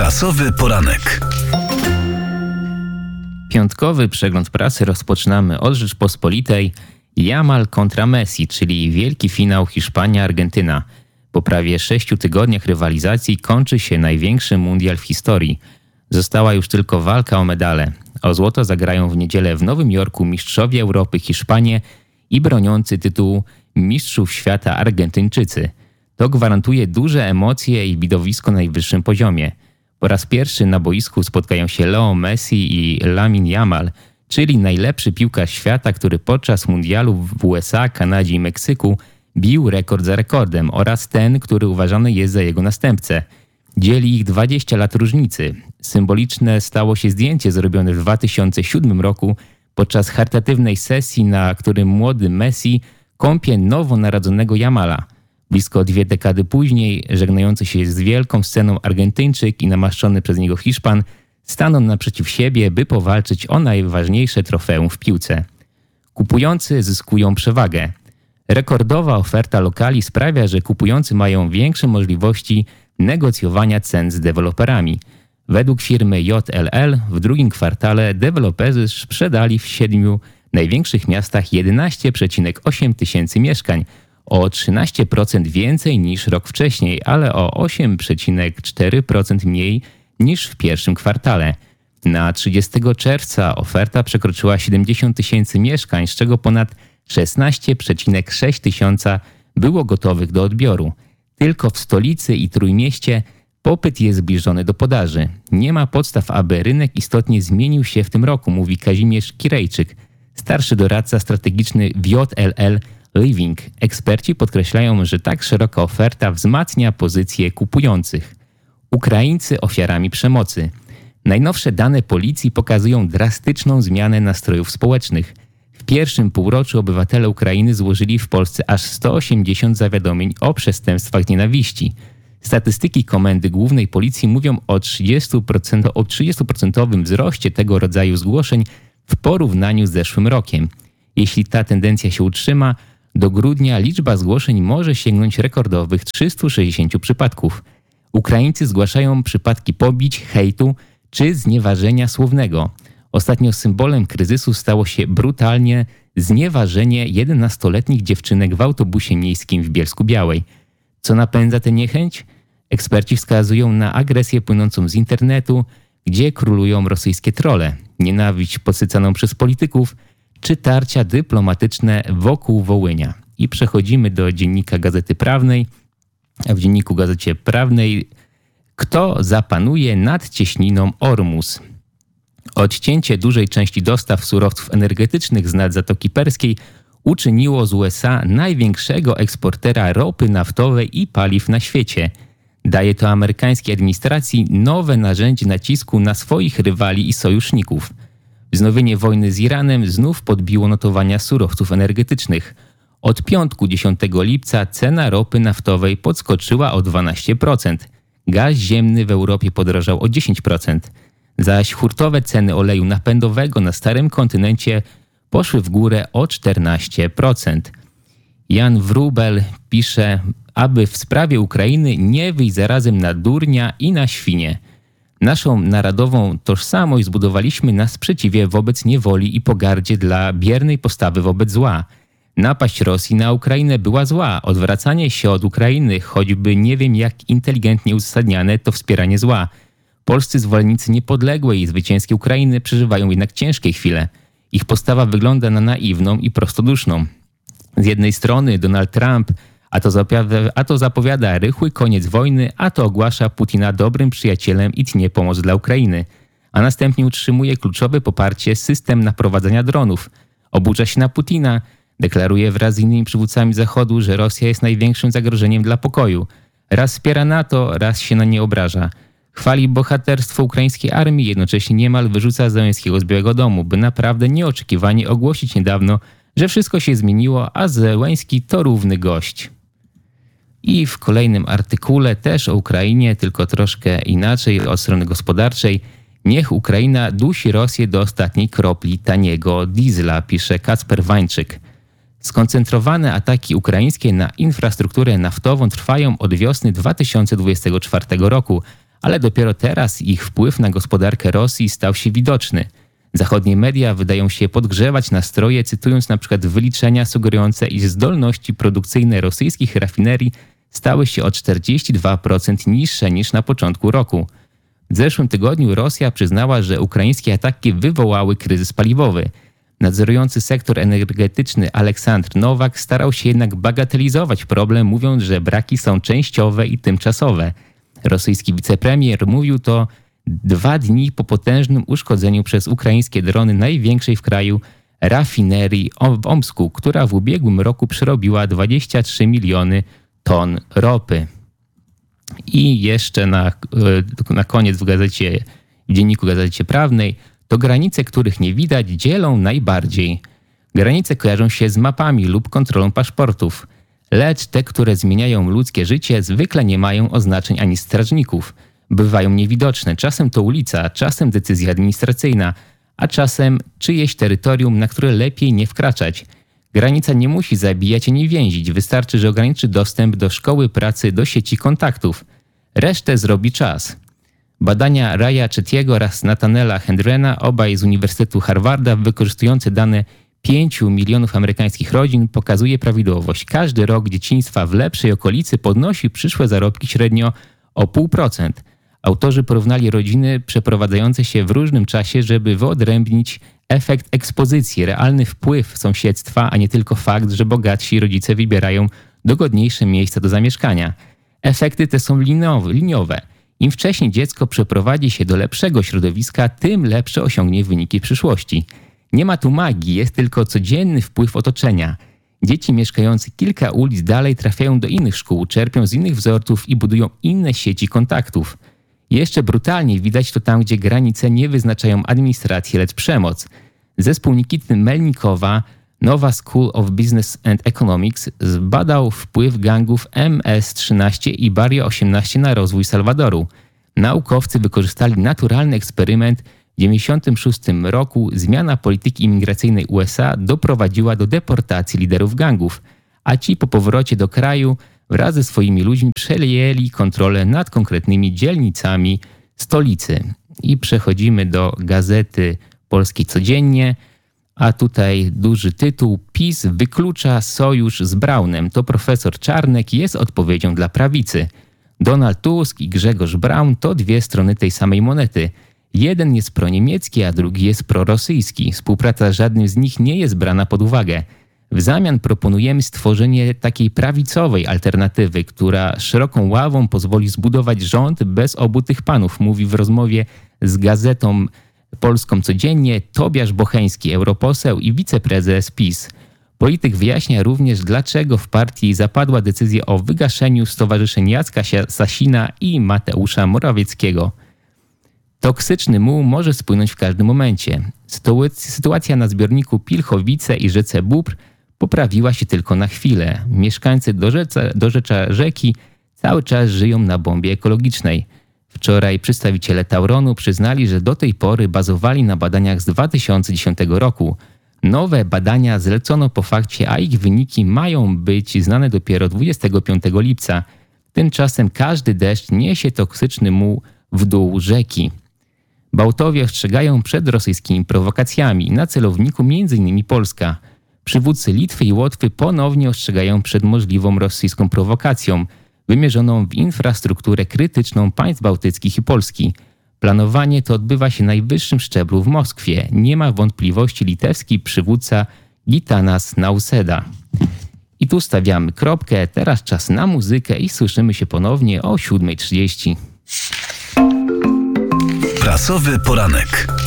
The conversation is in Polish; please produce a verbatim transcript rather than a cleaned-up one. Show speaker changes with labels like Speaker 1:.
Speaker 1: Prasowy poranek.
Speaker 2: Piątkowy przegląd prasy rozpoczynamy od Rzeczpospolitej. Yamal kontra Messi, czyli wielki finał Hiszpania-Argentyna. Po prawie sześciu tygodniach rywalizacji kończy się największy mundial w historii. Została już tylko walka o medale. O złoto zagrają w niedzielę w Nowym Jorku mistrzowie Europy Hiszpanie i broniący tytułu mistrzów świata Argentyńczycy. To gwarantuje duże emocje i widowisko na najwyższym poziomie. Po raz pierwszy na boisku spotkają się Leo Messi i Lamine Yamal, czyli najlepszy piłkarz świata, który podczas mundialu w U S A, Kanadzie i Meksyku bił rekord za rekordem, oraz ten, który uważany jest za jego następcę. Dzieli ich dwadzieścia lat różnicy. Symboliczne stało się zdjęcie zrobione w dwa tysiące siódmym roku podczas charytatywnej sesji, na którym młody Messi kąpie nowonarodzonego Yamala. Blisko dwie dekady później, żegnający się z wielką sceną Argentyńczyk i namaszczony przez niego Hiszpan staną naprzeciw siebie, by powalczyć o najważniejsze trofeum w piłce. Kupujący zyskują przewagę. Rekordowa oferta lokali sprawia, że kupujący mają większe możliwości negocjowania cen z deweloperami. Według firmy J L L w drugim kwartale deweloperzy sprzedali w siedmiu największych miastach jedenaście przecinek osiem tysięcy mieszkań, o trzynaście procent więcej niż rok wcześniej, ale o osiem przecinek cztery procent mniej niż w pierwszym kwartale. Na trzydziestego czerwca oferta przekroczyła siedemdziesiąt tysięcy mieszkań, z czego ponad szesnaście przecinek sześć tysiąca było gotowych do odbioru. Tylko w stolicy i Trójmieście popyt jest zbliżony do podaży. Nie ma podstaw, aby rynek istotnie zmienił się w tym roku, mówi Kazimierz Kirejczyk, starszy doradca strategiczny w J L L Living. Eksperci podkreślają, że tak szeroka oferta wzmacnia pozycję kupujących. Ukraińcy ofiarami przemocy. Najnowsze dane policji pokazują drastyczną zmianę nastrojów społecznych. W pierwszym półroczu obywatele Ukrainy złożyli w Polsce aż sto osiemdziesiąt zawiadomień o przestępstwach nienawiści. Statystyki Komendy Głównej Policji mówią o trzydziestu procentach, o trzydziestoprocentowym wzroście tego rodzaju zgłoszeń w porównaniu z zeszłym rokiem. Jeśli ta tendencja się utrzyma, do grudnia liczba zgłoszeń może sięgnąć rekordowych trzystu sześćdziesięciu przypadków. Ukraińcy zgłaszają przypadki pobić, hejtu czy znieważenia słownego. Ostatnio symbolem kryzysu stało się brutalnie znieważenie jedenastoletnich dziewczynek w autobusie miejskim w Bielsku-Białej. Co napędza tę niechęć? Eksperci wskazują na agresję płynącą z internetu, gdzie królują rosyjskie trolle, nienawiść podsycaną przez polityków czy tarcia dyplomatyczne wokół Wołynia. I przechodzimy do dziennika Gazety Prawnej. W dzienniku Gazecie Prawnej: kto zapanuje nad cieśniną Ormus? Odcięcie dużej części dostaw surowców energetycznych z nad Zatoki Perskiej uczyniło z U S A największego eksportera ropy naftowej i paliw na świecie. Daje to amerykańskiej administracji nowe narzędzie nacisku na swoich rywali i sojuszników. Wznowienie wojny z Iranem znów podbiło notowania surowców energetycznych. Od piątku dziesiątego lipca cena ropy naftowej podskoczyła o dwanaście procent. Gaz ziemny w Europie podrożał o dziesięć procent. Zaś hurtowe ceny oleju napędowego na starym kontynencie poszły w górę o czternaście procent. Jan Wróbel pisze, aby w sprawie Ukrainy nie wyjść zarazem na durnia i na świnie. Naszą narodową tożsamość zbudowaliśmy na sprzeciwie wobec niewoli i pogardzie dla biernej postawy wobec zła. Napaść Rosji na Ukrainę była zła. Odwracanie się od Ukrainy, choćby nie wiem jak inteligentnie uzasadniane, to wspieranie zła. Polscy zwolennicy niepodległej i zwycięskiej Ukrainy przeżywają jednak ciężkie chwile. Ich postawa wygląda na naiwną i prostoduszną. Z jednej strony Donald Trump a to, zapowiada, a to zapowiada rychły koniec wojny, a to ogłasza Putina dobrym przyjacielem i tnie pomoc dla Ukrainy. A następnie utrzymuje kluczowe poparcie system naprowadzania dronów. Oburza się na Putina, deklaruje wraz z innymi przywódcami Zachodu, że Rosja jest największym zagrożeniem dla pokoju. Raz wspiera NATO, raz się na nie obraża. Chwali bohaterstwo ukraińskiej armii, jednocześnie niemal wyrzuca Zełenskiego z Białego Domu, by naprawdę nieoczekiwanie ogłosić niedawno, że wszystko się zmieniło, a Zełenski to równy gość. I w kolejnym artykule też o Ukrainie, tylko troszkę inaczej, od strony gospodarczej. Niech Ukraina dusi Rosję do ostatniej kropli taniego diesla, pisze Kacper Wańczyk. Skoncentrowane ataki ukraińskie na infrastrukturę naftową trwają od wiosny dwa tysiące dwudziestego czwartego roku, ale dopiero teraz ich wpływ na gospodarkę Rosji stał się widoczny. Zachodnie media wydają się podgrzewać nastroje, cytując na przykład wyliczenia sugerujące, iż zdolności produkcyjne rosyjskich rafinerii stały się o czterdzieści dwa procent niższe niż na początku roku. W zeszłym tygodniu Rosja przyznała, że ukraińskie ataki wywołały kryzys paliwowy. Nadzorujący sektor energetyczny Aleksandr Nowak starał się jednak bagatelizować problem, mówiąc, że braki są częściowe i tymczasowe. Rosyjski wicepremier mówił to dwa dni po potężnym uszkodzeniu przez ukraińskie drony największej w kraju rafinerii w Omsku, która w ubiegłym roku przerobiła dwadzieścia trzy miliony ton ropy. I jeszcze na, na koniec w gazecie, w dzienniku Gazecie Prawnej, to granice, których nie widać, dzielą najbardziej. Granice kojarzą się z mapami lub kontrolą paszportów, lecz te, które zmieniają ludzkie życie, zwykle nie mają oznaczeń ani strażników. Bywają niewidoczne, czasem to ulica, czasem decyzja administracyjna, a czasem czyjeś terytorium, na które lepiej nie wkraczać. Granica nie musi zabijać ani więzić, wystarczy, że ograniczy dostęp do szkoły, pracy, do sieci kontaktów. Resztę zrobi czas. Badania Raya Chettiego oraz Nathanela Hendrena, obaj z Uniwersytetu Harvarda, wykorzystujące dane pięciu milionów amerykańskich rodzin, pokazuje prawidłowość. Każdy rok dzieciństwa w lepszej okolicy podnosi przyszłe zarobki średnio o zero przecinek pięć procent. Autorzy porównali rodziny przeprowadzające się w różnym czasie, żeby wyodrębnić efekt ekspozycji, realny wpływ sąsiedztwa, a nie tylko fakt, że bogatsi rodzice wybierają dogodniejsze miejsca do zamieszkania. Efekty te są liniowe. Im wcześniej dziecko przeprowadzi się do lepszego środowiska, tym lepsze osiągnie wyniki w przyszłości. Nie ma tu magii, jest tylko codzienny wpływ otoczenia. Dzieci mieszkające kilka ulic dalej trafiają do innych szkół, czerpią z innych wzorców i budują inne sieci kontaktów. Jeszcze brutalniej widać to tam, gdzie granice nie wyznaczają administracji, lecz przemoc. Zespół Nikity Melnikowa, Nova School of Business and Economics, zbadał wpływ gangów M S trzynaście i Barrio osiemnaście na rozwój Salwadoru. Naukowcy wykorzystali naturalny eksperyment. W tysiąc dziewięćset dziewięćdziesiątym szóstym roku zmiana polityki imigracyjnej U S A doprowadziła do deportacji liderów gangów, a ci po powrocie do kraju wraz ze swoimi ludźmi przejęli kontrolę nad konkretnymi dzielnicami stolicy. I przechodzimy do Gazety Polskiej Codziennie, a tutaj duży tytuł: PiS wyklucza sojusz z Braunem. To profesor Czarnek jest odpowiedzią dla prawicy. Donald Tusk i Grzegorz Braun to dwie strony tej samej monety. Jeden jest proniemiecki, a drugi jest prorosyjski. Współpraca z żadnym z nich nie jest brana pod uwagę. W zamian proponujemy stworzenie takiej prawicowej alternatywy, która szeroką ławą pozwoli zbudować rząd bez obu tych panów, mówi w rozmowie z Gazetą Polską Codziennie Tobiasz Bocheński, europoseł i wiceprezes PiS. Polityk wyjaśnia również, dlaczego w partii zapadła decyzja o wygaszeniu stowarzyszeń Jacka Sasina i Mateusza Morawieckiego. Toksyczny muł może spłynąć w każdym momencie. Sytuacja na zbiorniku Pilchowice i rzece Bóbr poprawiła się tylko na chwilę. Mieszkańcy dorzecza rzeki cały czas żyją na bombie ekologicznej. Wczoraj przedstawiciele Tauronu przyznali, że do tej pory bazowali na badaniach z dwa tysiące dziesiątego roku. Nowe badania zlecono po fakcie, a ich wyniki mają być znane dopiero dwudziestego piątego lipca. Tymczasem każdy deszcz niesie toksyczny muł w dół rzeki. Bałtowie ostrzegają przed rosyjskimi prowokacjami, na celowniku między innymi Polska. Przywódcy Litwy i Łotwy ponownie ostrzegają przed możliwą rosyjską prowokacją, wymierzoną w infrastrukturę krytyczną państw bałtyckich i Polski. Planowanie to odbywa się na najwyższym szczeblu w Moskwie. Nie ma wątpliwości litewski przywódca Gitanas Nausėda. I tu stawiamy kropkę, teraz czas na muzykę i słyszymy się ponownie o siódma trzydzieści.
Speaker 1: Prasowy poranek.